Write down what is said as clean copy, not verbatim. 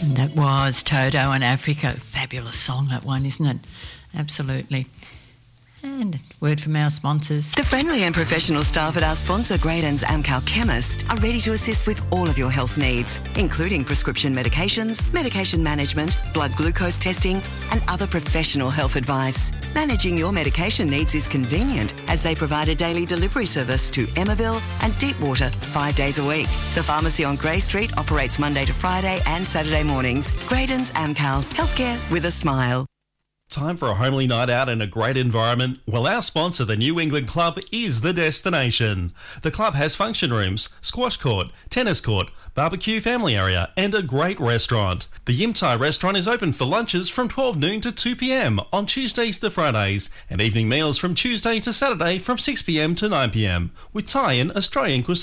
That was Toto and Africa. Fabulous song, that one, isn't it? Absolutely. And a word from our sponsors. The friendly and professional staff at our sponsor, Graydon's Amcal Chemist, are ready to assist with all of your health needs, including prescription medications, medication management, blood glucose testing, and other professional health advice. Managing your medication needs is convenient, as they provide a daily delivery service to Emmaville and Deepwater 5 days a week. The pharmacy on Grey Street operates Monday to Friday and Saturday mornings. Graydon's Amcal, healthcare with a smile. Time for a homely night out in a great environment? Well, our sponsor, the New England Club, is the destination. The club has function rooms, squash court, tennis court, barbecue family area, and a great restaurant. The Yim Tai restaurant is open for lunches from 12 noon to 2 p.m. on Tuesdays to Fridays, and evening meals from Tuesday to Saturday from 6 p.m. to 9 p.m. with Thai and Australian cuisine.